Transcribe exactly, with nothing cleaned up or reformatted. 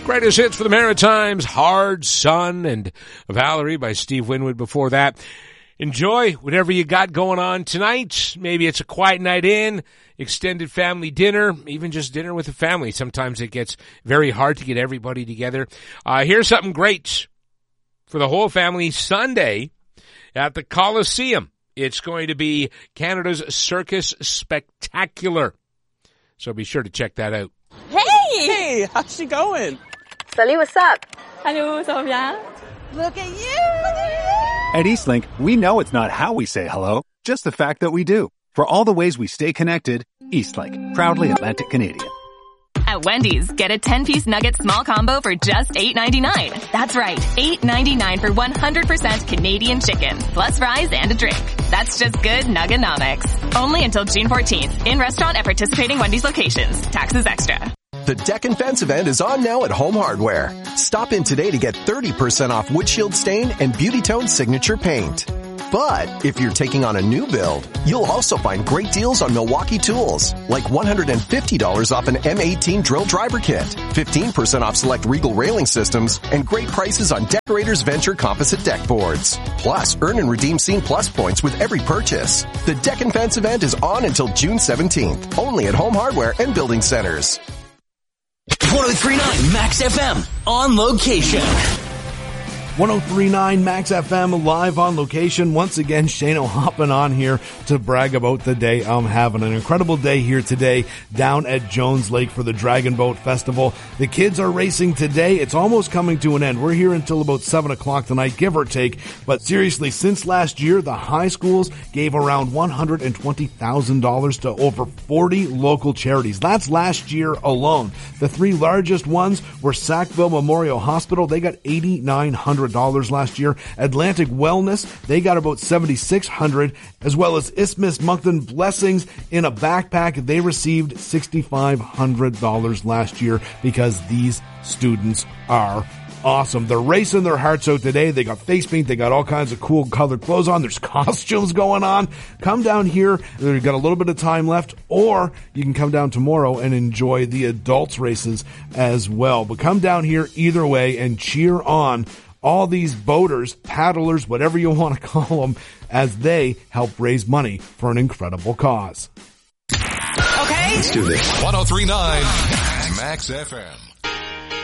Greatest hits for the Maritimes, Hard Sun, and Valerie by Steve Winwood before that. Enjoy whatever you got going on tonight. Maybe it's a quiet night in, extended family dinner, even just dinner with the family. Sometimes it gets very hard to get everybody together. Uh, here's something great for the whole family. Sunday at the Coliseum, it's going to be Canada's Circus Spectacular. So be sure to check that out. Hey! Hey, how's she going? Salut, what's up? Hello, ça va bien? Look at you! At Eastlink, we know it's not how we say hello, just the fact that we do. For all the ways we stay connected, Eastlink, proudly Atlantic Canadian. At Wendy's, get a ten-piece nugget small combo for just eight ninety-nine. That's right, eight ninety-nine for one hundred percent Canadian chicken, plus fries and a drink. That's just good nuggenomics. Only until June fourteenth. In restaurant at participating Wendy's locations. Taxes extra. The Deck and Fence event is on now at Home Hardware. Stop in today to get thirty percent off windshield stain and Beauty Tone signature paint. But if you're taking on a new build, you'll also find great deals on Milwaukee tools, like one hundred fifty dollars off an M eighteen drill driver kit, fifteen percent off select Regal railing systems, and great prices on Decorators Venture composite deck boards. Plus, earn and redeem Scene Plus points with every purchase. The Deck and Fence event is on until June seventeenth, only at Home Hardware and Building Centers. one oh three point nine Max F M on location. one oh three point nine Max F M live on location. Once again, Shano hopping on here to brag about the day I'm having. An incredible day here today down at Jones Lake for the Dragon Boat Festival. The kids are racing today. It's almost coming to an end. We're here until about seven o'clock tonight, give or take. But seriously, since last year, the high schools gave around one hundred twenty thousand dollars to over forty local charities. That's last year alone. The three largest ones were Sackville Memorial Hospital. They got eight thousand nine hundred dollars last year. Atlantic Wellness, they got about seven thousand six hundred dollars, as well as Isthmus Moncton Blessings in a backpack. They received six thousand five hundred dollars last year because these students are awesome. They're racing their hearts out today. They got face paint. They got all kinds of cool colored clothes on. There's costumes going on. Come down here. They've got a little bit of time left, or you can come down tomorrow and enjoy the adults races as well. But come down here either way and cheer on all these boaters, paddlers, whatever you want to call them, as they help raise money for an incredible cause. Okay. Let's do this. one oh three point nine Max F M.